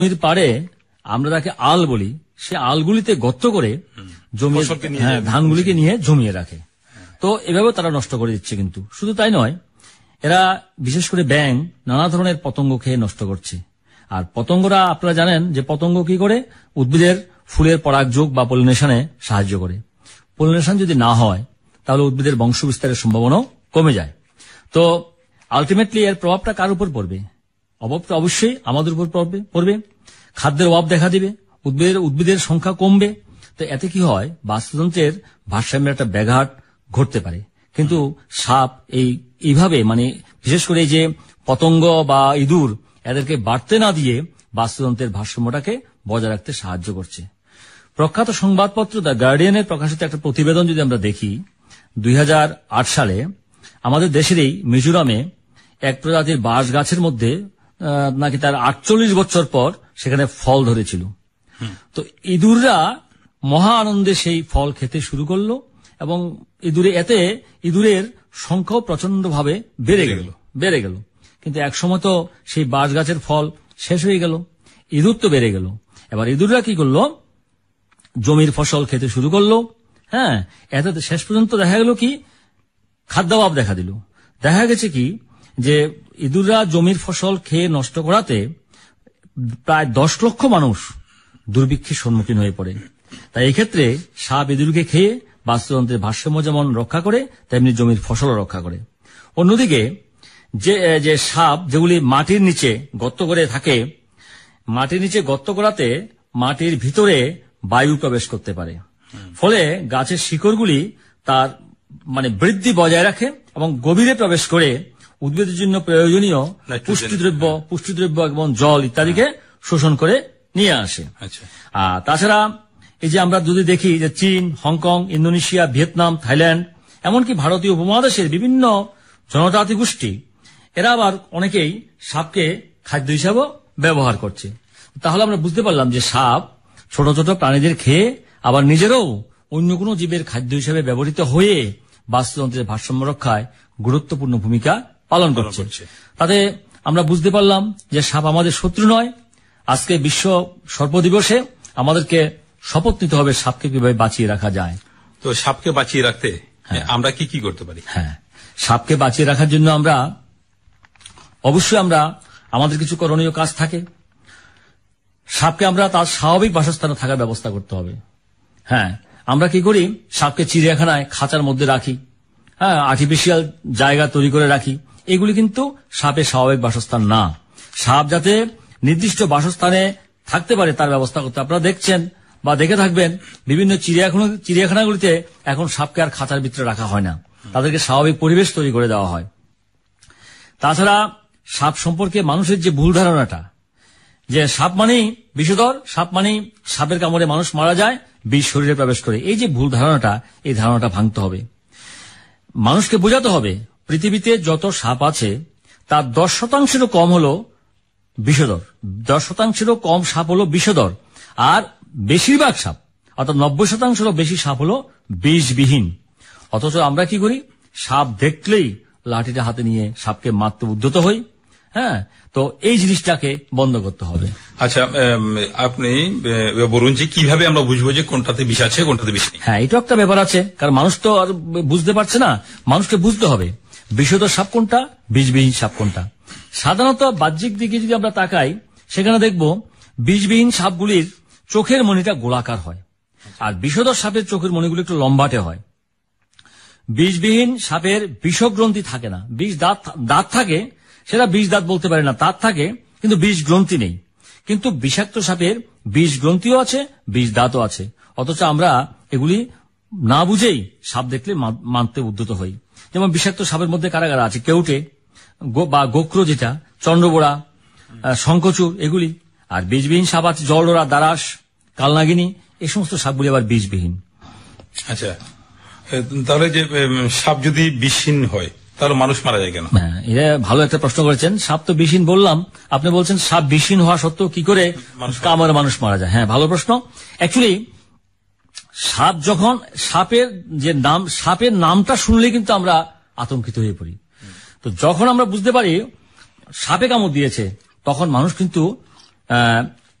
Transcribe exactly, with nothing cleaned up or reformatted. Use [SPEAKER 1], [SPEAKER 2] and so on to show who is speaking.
[SPEAKER 1] জমির পাড়ে আমরা তাকে আল বলি, সে আলগুলিতে গর্ত করে জমিয়ে হ্যাঁ ধানগুলিকে নিয়ে জমিয়ে রাখে। তো এভাবে তারা নষ্ট করে দিচ্ছে। কিন্তু শুধু তাই নয়, এরা বিশেষ করে ব্যাঙ নানা ধরনের পতঙ্গ খেয়ে নষ্ট করছে। আর পতঙ্গরা আপনারা জানেন যে পতঙ্গ কি করে, উদ্ভিদের ফুলের পরাগযোগ বা পলিনেশনে সাহায্য করে। পলিনেশন যদি না হয় তাহলে উদ্ভিদের বংশ বিস্তারের সম্ভাবনাও কমে যায়। তো আলটিমেটলি এর প্রভাবটা কার উপর পড়বে? অভাবটা অবশ্যই আমাদের উপর পড়বে পড়বে খাদ্যের অভাব দেখা দিবে, উদ্ভিদের উদ্ভিদের সংখ্যা কমবে। তো এতে কি হয়, বাস্তুতন্ত্রের ভারসাম্যের একটা ব্যাঘাত ঘটতে পারে। কিন্তু সাপ এই এইভাবে মানে বিশেষ করে যে পতঙ্গ বা ইঁদুর এদেরকে বাড়তে না দিয়ে বাস্তুতন্ত্রের ভারসাম্যটাকে বজায় রাখতে সাহায্য করছে। প্রখ্যাত সংবাদপত্র দ্য গার্ডিয়ানের প্রকাশিত একটা প্রতিবেদন যদি আমরা দেখি, দুই হাজার আট সালে আমাদের দেশেরই মিজোরামে এক প্রজাতির বাঁশ গাছের মধ্যে নাকি তার আটচল্লিশ বছর পর সেখানে ফল ধরেছিল। তো ইঁদুররা মহা আনন্দে সেই ফল খেতে শুরু করলো এবং ইঁদুরে এতে ইঁদুরের সংখ্যাও প্রচন্ড ভাবে বেড়ে গেল বেড়ে গেল কিন্তু একসময় তো সেই বাঁশ গাছের ফল শেষ হয়ে গেল, ইঁদুর তো বেড়ে গেল। এবার ইঁদুররা কি করলো, জমির ফসল খেতে শুরু করলো। হ্যাঁ, এতে শেষ পর্যন্ত দেখা গেল কি, খাদ্যাভাব দেখা দিল। দেখা গেছে কি যে ইঁদুররা জমির ফসল খেয়ে নষ্ট করাতে প্রায় দশ লক্ষ মানুষ দুর্ভিক্ষের সম্মুখীন হয়ে পড়ে। তাই এই ক্ষেত্রে সাপ ইঁদুরকে খেয়ে বাস্তুতন্ত্রের ভারসাম্য যেমন রক্ষা করে, তেমনি জমির ফসলও রক্ষা করে। অন্যদিকে যে যে সাপ যেগুলি মাটির নিচে গর্ত করে থাকে, মাটির নিচে গর্ত করাতে মাটির ভিতরে বায়ু প্রবেশ করতে পারে, ফলে গাছের শিকড়গুলি তার মানে বৃদ্ধি বজায় রাখে এবং গভীরে প্রবেশ করে উদ্ভিদের জন্য প্রয়োজনীয় পুষ্টিদ্রব্য পুষ্টিদ্রব্য এবং জল ইত্যাদিকে শোষণ করে নিয়ে আসে। আর তাছাড়া এই যে আমরা যদি দেখি যে চীন, হংকং, ইন্দোনেশিয়া, ভিয়েতনাম, থাইল্যান্ড, এমনকি ভারতীয় উপমহাদেশের বিভিন্ন জনজাতি গোষ্ঠী, এরা আবার অনেকেই সাপকে খাদ্য হিসাবেও ব্যবহার করছে। তাহলে আমরা বুঝতে পারলাম যে সাপ ছোট ছোট প্রাণীদের খেয়ে আবার নিজেরও অন্য কোনো জীবের খাদ্য হিসেবে ব্যবহৃত হয়ে বাস্তুতন্ত্রের ভারসাম্য রক্ষায় গুরুত্বপূর্ণ ভূমিকা পালন করছে। তাতে আমরা বুঝতে পারলাম যে সাপ আমাদের শত্রু নয়। আজকে বিশ্ব সর্প দিবসে আমাদেরকে শপথ নিতে হবে সাপকে কিভাবে বাঁচিয়ে রাখা যায়।
[SPEAKER 2] তো সাপকে বাঁচিয়ে রাখতে আমরা কি কি করতে পারি?
[SPEAKER 1] হ্যাঁ, সাপকে বাঁচিয়ে রাখার জন্য আমরা অবশ্যই আমরা আমাদের কিছু করণীয় কাজ থাকে। সাপকে আমরা তার স্বাভাবিক বাসস্থানে থাকার ব্যবস্থা করতে হবে। হ্যাঁ, আমরা কি করি, সাপকে চিড়িয়াখানায় খাঁচার মধ্যে রাখি, হ্যাঁ, আর্টিফিশিয়াল জায়গা তৈরি করে রাখি। এগুলি কিন্তু সাপের স্বাভাবিক বাসস্থান না। সাপ যাতে নির্দিষ্ট বাসস্থানে থাকতে পারে তার ব্যবস্থা করতে। আপনারা দেখছেন বা দেখে থাকবেন বিভিন্ন চিড়িয়াখানা চিড়িয়াখানাগুলিতে এখন সাপকে আর খাঁচার ভিতরে রাখা হয় না, তাদেরকে স্বাভাবিক পরিবেশ তৈরি করে দেওয়া হয়। তাছাড়া সাপ সম্পর্কে মানুষের যে ভুল ধারণাটা যে সাপ মানেই বিষধর, সাপ মানেই সাপের কামড়ে মানুষ মারা যায়, বিষ শরীরে প্রবেশ করে, এই যে ভুল ধারণাটা, এই ধারণাটা ভাঙতে হবে। মানুষকে বোঝাতে হবে পৃথিবীতে যত সাপ আছে তার দশ শতাংশেরও কম হলো বিষধর, দশ শতাংশেরও কম সাপ হলো বিষধর, আর বেশিরভাগ সাপ অর্থাৎ নব্বই শতাংশেরও বেশি সাপ হলো বিষবিহীন। অথচ আমরা কি করি, সাপ দেখলেই লাঠিটা হাতে নিয়ে সাপকে মারতে উদ্যত হই। হ্যাঁ, তো এই জিনিসটাকে বন্ধ করতে হবে।
[SPEAKER 2] আচ্ছা, আপনি বলুন যে কিভাবে আমরা বুঝবো যে কোনটাতে বিষ আছে কোনটাতে বিষ নেই?
[SPEAKER 1] হ্যাঁ, এটা একটা ব্যাপার আছে, কারণ মানুষ তো আর বুঝতে পারছে না। মানুষকে বুঝতে হবে বিষধর সাপ কোনটা, বিষবিহীন সাপ কোনটা। সাধারণত বাহ্যিক দিকে যদি আমরা তাকাই, সেখানে দেখব বিষবিহীন সাপগুলির চোখের মণিটা গোলাকার হয়, আর বিষধর সাপের চোখের মণিগুলো একটু লম্বাটে হয়। বিষবিহীন সাপের বিষগ্রন্থি থাকে না, বিষ দাঁত দাঁত থাকে, সেটা বিষ দাঁত বলতে পারে না, দাঁত থাকে কিন্তু বিষ গ্রন্থি নেই। কিন্তু বিষাক্ত সাপের বিষ গ্রন্থিও আছে, বিষ দাঁতও আছে। অথচ আমরা এগুলি না বুঝেই সাপ দেখলে মানতে উদ্যত হই। যেমন বিষাক্ত সাপের মধ্যে কারা কারা আছে, কেউটে বা গোক্র, যেটা চন্দ্রবোড়া, শঙ্খচূড়, এগুলি। আর বীজবিহীন সাপ আছে জলডোরা, দারাস, কালনাগিনী, এই সমস্ত সাপগুলি আবার বীজবিহীন।
[SPEAKER 2] আচ্ছা, তাহলে যে সাপ যদি বিষহীন হয় তাহলে মানুষ মারা যায় কেন?
[SPEAKER 1] হ্যাঁ, এটা ভালো একটা প্রশ্ন করেছেন। সাপ তো বিষহীন বললাম, আপনি বলছেন সাপ বিষহীন হওয়া সত্ত্বেও কি করে কামড়ে মানুষ মারা যায়। হ্যাঁ, ভালো প্রশ্ন। অ্যাকচুয়ালি সাপ যখন সাপের যে নাম, সাপের নামটা শুনলে কিন্তু আমরা আতঙ্কিত হয়ে পড়ি। তো যখন আমরা বুঝতে পারি সাপে কামড় দিয়েছে, তখন মানুষ কিন্তু